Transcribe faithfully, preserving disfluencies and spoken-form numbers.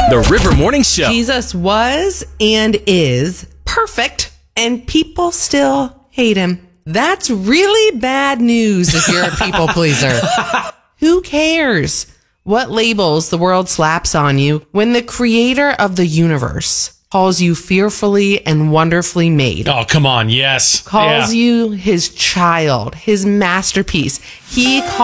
The River Morning Show. Jesus was and is perfect, and people still hate him. That's really bad news if you're a people pleaser. Who cares what labels the world slaps on you when the creator of the universe calls you fearfully and wonderfully made? Oh, come on. Yes. Calls Yeah. you his child, his masterpiece. He calls